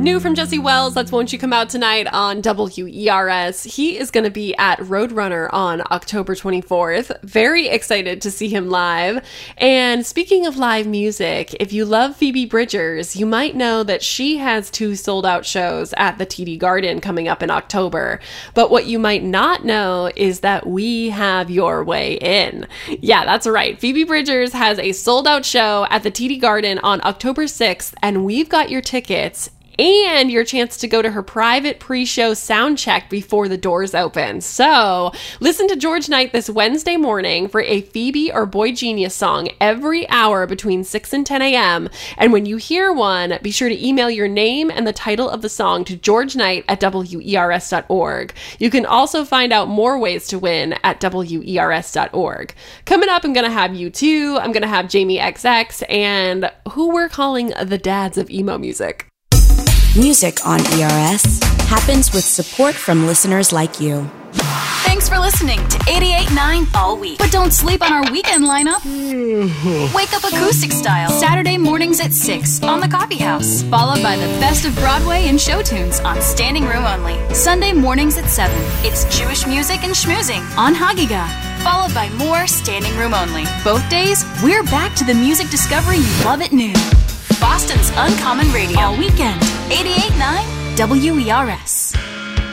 New from Jesse Wells, that's Won't You Come Out Tonight on WERS. He is going to be at Roadrunner on October 24th. Very excited to see him live. And speaking of live music, if you love Phoebe Bridgers, you might know that she has 2 sold-out shows at the TD Garden coming up in October. But what you might not know is that we have your way in. Yeah, that's right. Phoebe Bridgers has a sold-out show at the TD Garden on October 6th, and we've got your tickets and your chance to go to her private pre-show sound check before the doors open. So listen to George Knight this Wednesday morning for a Phoebe or Boy Genius song every hour between 6 and 10 a.m. And when you hear one, be sure to email your name and the title of the song to georgeknight@wers.org. You can also find out more ways to win at wers.org. Coming up, I'm going to have U2, I'm going to have Jamie XX, and who we're calling the dads of emo music. Music on ERS happens with support from listeners like you. Thanks for listening to 88.9 all week. But don't sleep on our weekend lineup. Wake up acoustic style Saturday mornings at 6 on the Coffee House, followed by the best of Broadway and show tunes on Standing Room Only. Sunday mornings at 7, it's Jewish music and schmoozing on Hagiga, followed by more Standing Room Only. Both days, we're back to the music discovery you love at noon. Boston's Uncommon Radio all weekend. 88.9 WERS.